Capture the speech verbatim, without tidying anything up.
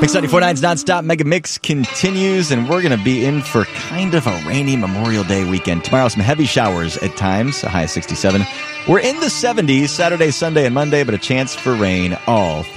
Mix ninety-four point nine's Nonstop Mega Mix continues, and we're going to be in for kind of a rainy Memorial Day weekend. Tomorrow, some heavy showers at times, a high of sixty-seven. We're in the seventies Saturday, Sunday, and Monday, but a chance for rain all